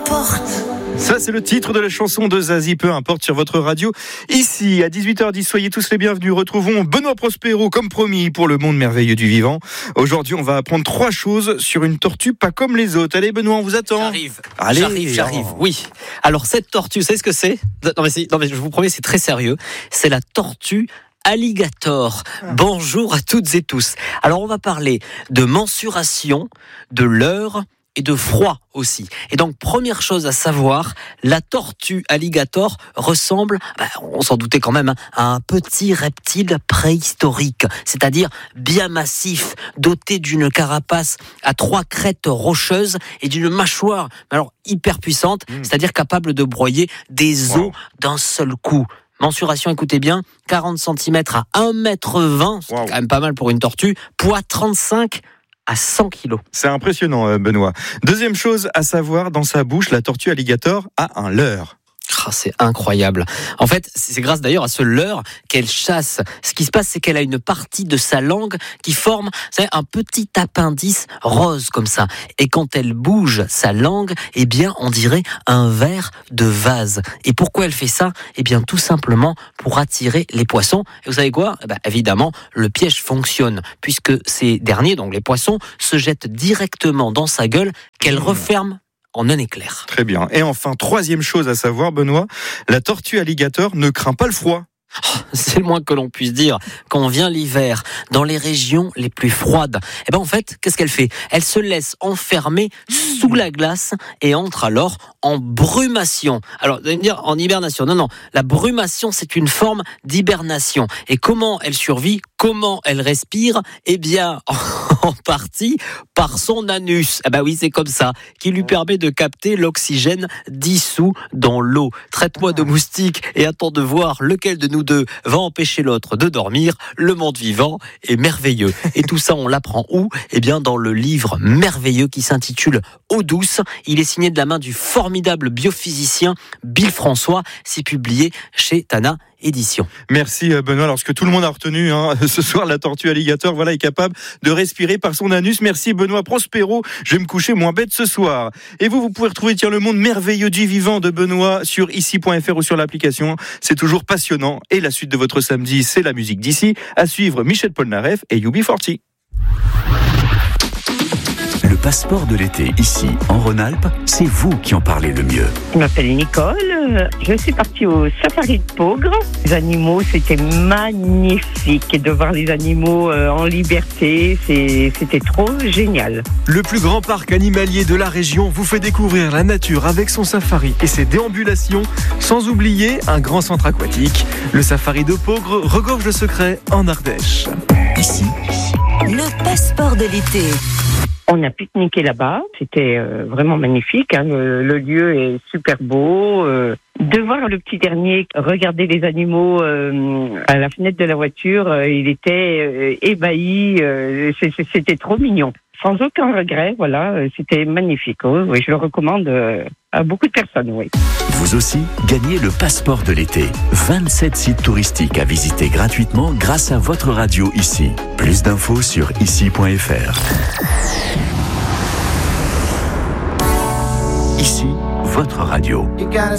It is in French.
importe. Ça, c'est le titre de la chanson de Zazie, peu importe, sur votre radio. Ici, à 18h10, soyez tous les bienvenus. Retrouvons Benoît Prospero, comme promis, pour le monde merveilleux du vivant. Aujourd'hui, on va apprendre 3 choses sur une tortue pas comme les autres. Allez, Benoît, on vous attend. J'arrive. Oui. Alors, cette tortue, vous savez ce que c'est ? Non, mais je vous promets, c'est très sérieux. C'est la tortue alligator. Bonjour à toutes et tous. Alors, on va parler de mensuration, de l'heure et de froid aussi. Et donc, première chose à savoir, la tortue alligator ressemble, on s'en doutait quand même, à un petit reptile préhistorique, c'est-à-dire bien massif, doté d'une carapace à 3 crêtes rocheuses et d'une mâchoire hyper puissante, c'est-à-dire capable de broyer des os d'un seul coup. Mensuration, écoutez bien, 40 cm à 1,20 m, c'est quand même pas mal pour une tortue, poids 35 à 100 kilos. C'est impressionnant, Benoît. Deuxième chose à savoir, dans sa bouche, la tortue alligator a un leurre. C'est incroyable. En fait, c'est grâce d'ailleurs à ce leurre qu'elle chasse. Ce qui se passe, c'est qu'elle a une partie de sa langue qui forme un petit appendice rose comme ça. Et quand elle bouge sa langue, on dirait un verre de vase. Et pourquoi elle fait ça ? Tout simplement pour attirer les poissons. Et vous savez quoi ? Évidemment, le piège fonctionne puisque ces derniers, donc les poissons, se jettent directement dans sa gueule qu'elle referme en un éclair. Très bien. Et enfin, 3e chose à savoir, Benoît, la tortue alligator ne craint pas le froid. C'est le moins que l'on puisse dire. Quand vient l'hiver, dans les régions les plus froides, en fait, qu'est-ce qu'elle fait ? Elle se laisse enfermer sous la glace et entre alors en brumation. Alors, vous allez me dire en hibernation. Non, la brumation, c'est une forme d'hibernation. Et comment elle survit ? Comment elle respire ? En partie par son anus. Oui, c'est comme ça, qui lui permet de capter l'oxygène dissous dans l'eau. Traite-moi de moustique et attends de voir lequel de nous deux va empêcher l'autre de dormir. Le monde vivant est merveilleux. Et tout ça, on l'apprend où ? Dans le livre merveilleux qui s'intitule Eau douce. Il est signé de la main du formidable biophysicien Bill François. C'est publié chez Tana Édition. Merci Benoît. Alors, ce que tout le monde a retenu ce soir, la tortue alligator est capable de respirer par son anus. Merci Benoît Prospero. Je vais me coucher moins bête ce soir. Et vous pouvez retrouver le monde merveilleux du vivant de Benoît sur ici.fr ou sur l'application. C'est toujours passionnant. Et la suite de votre samedi, c'est la musique d'ici. À suivre, Michel Polnareff et UB40. Le passeport de l'été, ici, en Rhône-Alpes, c'est vous qui en parlez le mieux. Je m'appelle Nicole, je suis partie au safari de Peaugres. Les animaux, c'était magnifique de voir les animaux en liberté, c'était trop génial. Le plus grand parc animalier de la région vous fait découvrir la nature avec son safari et ses déambulations, sans oublier un grand centre aquatique. Le safari de Peaugres regorge de secrets en Ardèche. Ici, le passeport de l'été. On a pique-niqué là-bas, c'était vraiment magnifique, le lieu est super beau. De voir le petit dernier regarder les animaux à la fenêtre de la voiture, il était ébahi, c'était trop mignon. Sans aucun regret, c'était magnifique. Oui, je le recommande à beaucoup de personnes, oui. Vous aussi, gagnez le passeport de l'été. 27 sites touristiques à visiter gratuitement grâce à votre radio ici. Plus d'infos sur ici.fr. Ici, votre radio.